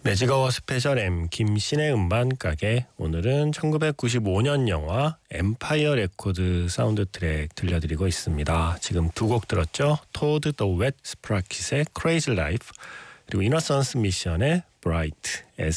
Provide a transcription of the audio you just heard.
매직어워 스페셜 M 김신의 음반 가게. 오늘은 1995년 영화 엠파이어 레코드 사운드 트랙 들려드리고 있습니다. 지금 두 곡 들었죠? 토드 더 웻 스프라킷의 Crazy Life, 그리고 이너선스 미션의 Bright